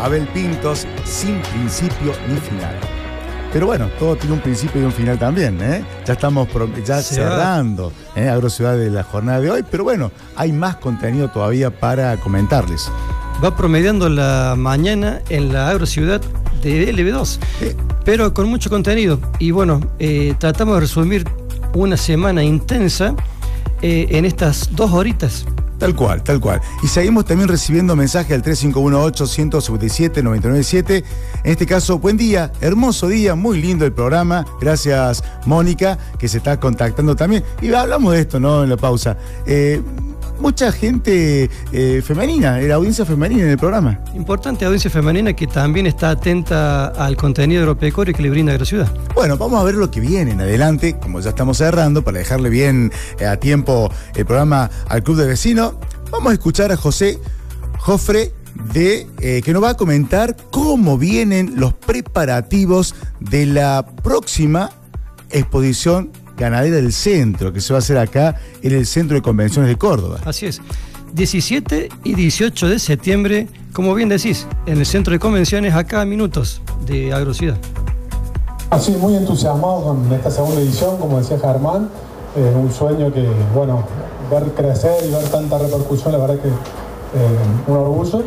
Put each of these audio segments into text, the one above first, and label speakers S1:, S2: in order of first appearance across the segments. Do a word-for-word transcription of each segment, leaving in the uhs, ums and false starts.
S1: Abel Pintos, sin principio ni final. Pero bueno, todo tiene un principio y un final también, ¿eh? Ya estamos ya cerrando ¿eh? Agrociudad de la jornada de hoy, pero bueno, hay más contenido todavía para comentarles.
S2: Va promediando la mañana en la Agrociudad de L B dos, eh. pero con mucho contenido. Y bueno, eh, tratamos de resumir una semana intensa eh, en estas dos horitas.
S1: Tal cual, tal cual. Y seguimos también recibiendo mensajes al tres cinco uno ocho, uno cinco siete, nueve nueve siete. En este caso, buen día, hermoso día, muy lindo el programa. Gracias, Mónica, que se está contactando también. Y hablamos de esto, ¿no? En la pausa. Eh, mucha gente eh, femenina, la audiencia femenina en el programa.
S2: Importante audiencia femenina que también está atenta al contenido agropecuario que le brinda Agrociudad.
S1: Bueno, vamos a ver lo que viene en adelante, como ya estamos cerrando, para dejarle bien eh, a tiempo el programa al Club de Vecinos. Vamos a escuchar a José Jofre, de, eh, que nos va a comentar cómo vienen los preparativos de la próxima exposición ganadera del centro, que se va a hacer acá en el Centro de Convenciones de Córdoba.
S2: Así es. diecisiete y dieciocho de septiembre, como bien decís, en el Centro de Convenciones, acá a minutos de Agrociudad.
S3: Así, muy entusiasmado con esta segunda edición, como decía Germán, eh, un sueño que, bueno, ver crecer y ver tanta repercusión, la verdad que eh, un orgullo.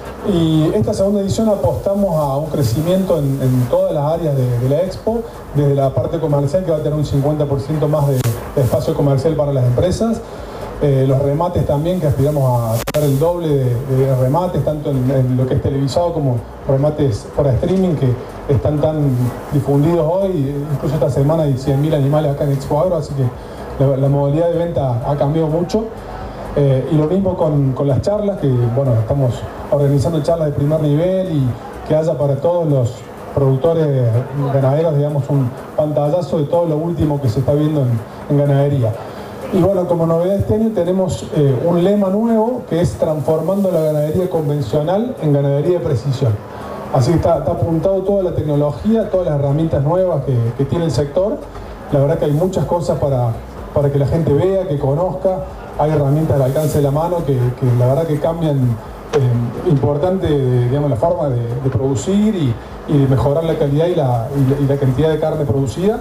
S3: Y esta segunda edición apostamos a un crecimiento en, en todas las áreas de, de la Expo, desde la parte comercial, que va a tener un cincuenta por ciento más de, de espacio comercial para las empresas, eh, los remates también, que aspiramos a tener el doble de, de remates, tanto en, en lo que es televisado como remates para streaming, que están tan difundidos hoy. Incluso esta semana hay cien mil animales acá en Expo Agro, así que la, la modalidad de venta ha cambiado mucho. Eh, y lo mismo con, con las charlas, que bueno, estamos organizando charlas de primer nivel y que haya para todos los productores ganaderos, digamos, un pantallazo de todo lo último que se está viendo en, en ganadería. Y bueno, como novedad este año tenemos eh, un lema nuevo, que es transformando la ganadería convencional en ganadería de precisión. Así que está, está apuntado toda la tecnología, todas las herramientas nuevas que, que tiene el sector. La verdad que hay muchas cosas para, para que la gente vea, que conozca. Hay herramientas al alcance de la mano que, que la verdad que cambian eh, importante, digamos, la forma de, de producir y, y de mejorar la calidad y la, y, la, y la cantidad de carne producida.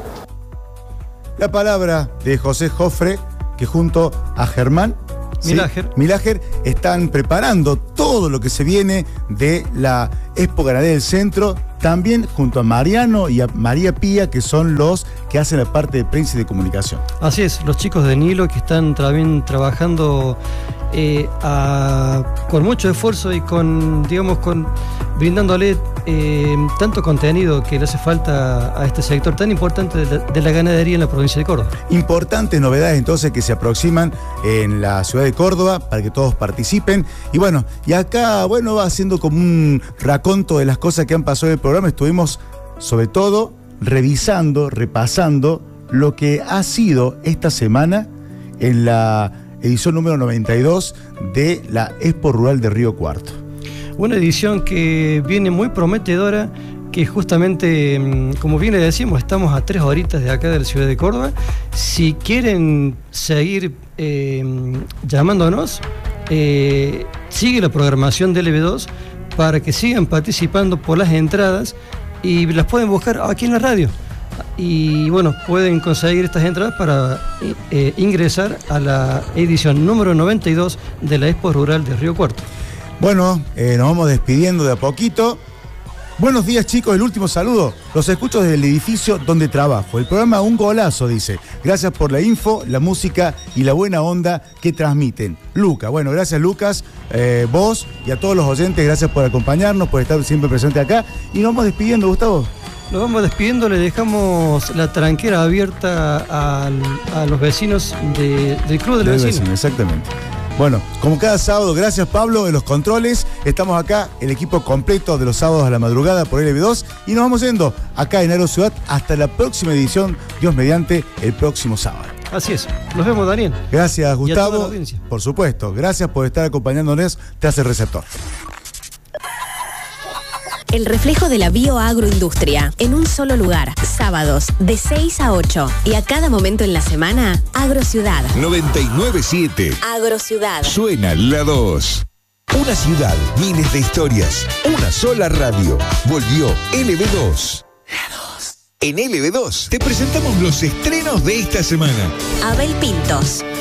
S1: La palabra de José Jofre, que junto a Germán
S2: Milager.
S1: ¿sí? Milager están preparando todo lo que se viene de la Expo Ganadera del Centro, también junto a Mariano y a María Pía, que son los que hacen la parte de prensa y de comunicación.
S2: Así es, los chicos de Nilo que están también trabajando eh, a, con mucho esfuerzo y con, digamos, con brindándole eh, tanto contenido que le hace falta a este sector tan importante de la, de la ganadería en la provincia de Córdoba.
S1: Importantes novedades entonces que se aproximan en la ciudad de Córdoba para que todos participen. Y bueno, y acá, bueno, va haciendo como un raconto de las cosas que han pasado en el programa. Estuvimos, sobre todo, revisando, repasando lo que ha sido esta semana en la edición número noventa y dos de la Expo Rural de Río Cuarto.
S2: Una edición que viene muy prometedora, que justamente, como bien le decimos, estamos a tres horitas de acá de la ciudad de Córdoba. Si quieren seguir eh, llamándonos, eh, sigue la programación de L B dos para que sigan participando por las entradas y las pueden buscar aquí en la radio. Y bueno, pueden conseguir estas entradas para eh, ingresar a la edición número noventa y dos de la Expo Rural de Río Cuarto.
S1: Bueno, eh, nos vamos despidiendo de a poquito. Buenos días, chicos, el último saludo. Los escucho desde el edificio donde trabajo. El programa Un Golazo, dice. Gracias por la info, la música y la buena onda que transmiten. Luca, bueno, gracias Lucas, eh, vos y a todos los oyentes, gracias por acompañarnos, por estar siempre presente acá. Y nos vamos despidiendo, Gustavo.
S2: Nos vamos despidiendo, le dejamos la tranquera abierta a, a los vecinos de, del Club del, del Vecino. Vecino.
S1: Exactamente. Bueno, como cada sábado, gracias Pablo de los controles. Estamos acá, el equipo completo de los sábados a la madrugada por L B dos. Y nos vamos yendo acá en Agrociudad hasta la próxima edición, Dios mediante, el próximo sábado.
S2: Así es. Nos vemos, Daniel.
S1: Gracias, Gustavo. Por supuesto. Gracias por estar acompañándonos. Te hace receptor.
S4: El reflejo de la bioagroindustria en un solo lugar, sábados de seis a ocho y a cada momento en la semana, Agrociudad.
S5: noventa y nueve punto siete.
S4: Agrociudad.
S5: Suena la dos. Una ciudad, miles de historias, una sola radio. Volvió L B dos. En L B dos te presentamos los estrenos de esta semana.
S4: Abel Pintos,